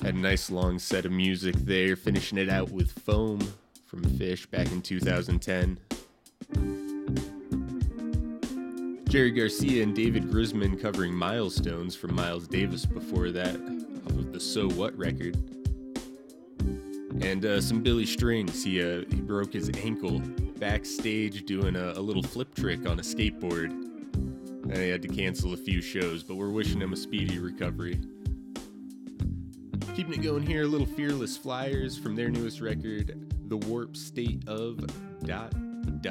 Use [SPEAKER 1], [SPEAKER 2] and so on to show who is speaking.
[SPEAKER 1] Had a nice long set of music there, finishing it out with Foam from Fish back in 2010. Jerry Garcia and David Grisman covering Milestones from Miles Davis before that, off of the So What record. And some Billy Strings. He broke his ankle backstage doing a little flip trick on a skateboard. And he had to cancel a few shows, but we're wishing him a speedy recovery. Keeping it going here, a little Fearless Flyers from their newest record, The Warp State of ...